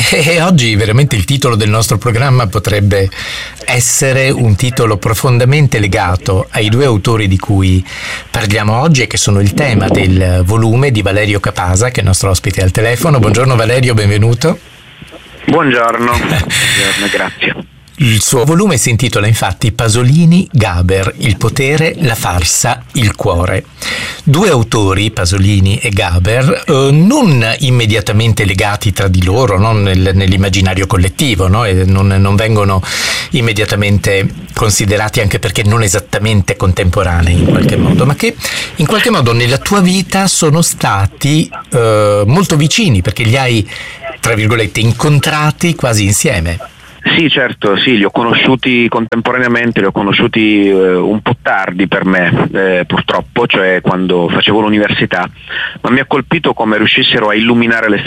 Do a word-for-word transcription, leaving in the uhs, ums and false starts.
E oggi veramente il titolo del nostro programma potrebbe essere un titolo profondamente legato ai due autori di cui parliamo oggi e che sono il tema del volume di Valerio Capasa, che è il nostro ospite al telefono. Buongiorno Valerio, benvenuto. Buongiorno, buongiorno, grazie. Il suo volume si intitola infatti Pasolini, Gaber, il potere, la farsa, il cuore. Due autori, Pasolini e Gaber, eh, non immediatamente legati tra di loro, non nel, nell'immaginario collettivo, no? E non, non vengono immediatamente considerati, anche perché non esattamente contemporanei in qualche modo, ma che in qualche modo nella tua vita sono stati eh, molto vicini, perché li hai, tra virgolette, incontrati quasi insieme. Sì, certo, sì, li ho conosciuti contemporaneamente, li ho conosciuti eh, un po' tardi per me, eh, purtroppo, cioè quando facevo l'università, ma mi ha colpito come riuscissero a illuminare le